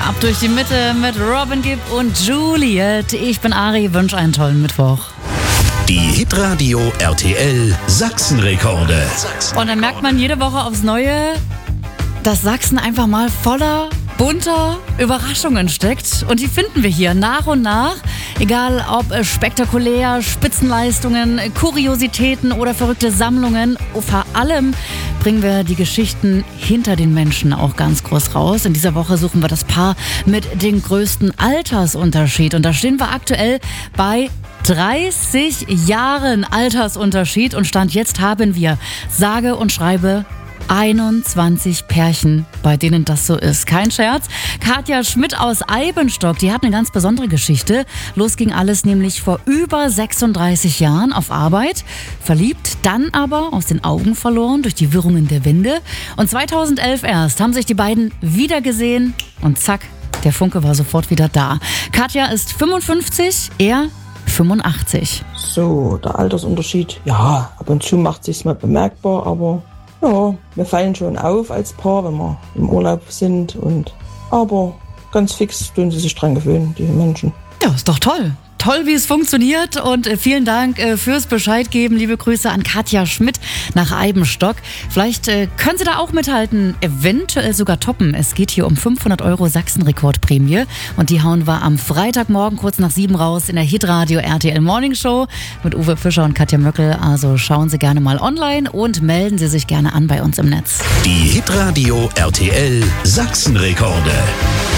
Ab durch die Mitte mit Robin Gibb und Juliet. Ich bin Ari, wünsche einen tollen Mittwoch. Die Hitradio RTL Sachsenrekorde. Und dann merkt man jede Woche aufs Neue, dass Sachsen einfach mal voller bunter Überraschungen steckt. Und die finden wir hier nach und nach. Egal ob spektakulär, Spitzenleistungen, Kuriositäten oder verrückte Sammlungen. Vor allem bringen wir die Geschichten hinter den Menschen auch ganz groß raus. In dieser Woche suchen wir das Paar mit dem größten Altersunterschied. Und da stehen wir aktuell bei 30 Jahren Altersunterschied. Und Stand jetzt haben wir sage und schreibe 21 Pärchen, bei denen das so ist. Kein Scherz. Katja Schmidt aus Eibenstock, die hat eine ganz besondere Geschichte. Los ging alles nämlich vor über 36 Jahren auf Arbeit. Verliebt, dann aber aus den Augen verloren durch die Wirrungen der Winde. Und 2011 erst haben sich die beiden wiedergesehen und zack, der Funke war sofort wieder da. Katja ist 55, er 85. So, der Altersunterschied, ja, ab und zu macht sich's mal bemerkbar, aber ja, wir fallen schon auf als Paar, wenn wir im Urlaub sind. Aber ganz fix tun sie sich dran gewöhnen, die Menschen. Ja, ist doch toll. Toll, wie es funktioniert. Und vielen Dank fürs Bescheid geben. Liebe Grüße an Katja Schmidt nach Eibenstock. Vielleicht können Sie da auch mithalten, eventuell sogar toppen. Es geht hier um 500 € Sachsenrekordprämie. Und die hauen wir am Freitagmorgen kurz nach 7 raus in der Hitradio RTL Morning Show mit Uwe Fischer und Katja Möckel. Also schauen Sie gerne mal online und melden Sie sich gerne an bei uns im Netz. Die Hitradio RTL Sachsenrekorde.